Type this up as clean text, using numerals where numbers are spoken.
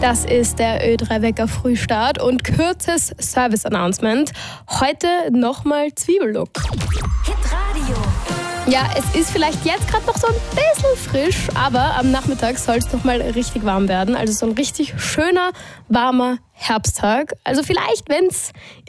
Das ist der Ö3-Wecker Frühstart und kurzes Service-Announcement. Heute nochmal Zwiebellook. Hitradio. Ja, es ist vielleicht jetzt gerade noch so ein bisschen frisch, aber am Nachmittag soll es nochmal richtig warm werden. Also so ein richtig schöner, warmer Herbsttag. Also vielleicht, wenn es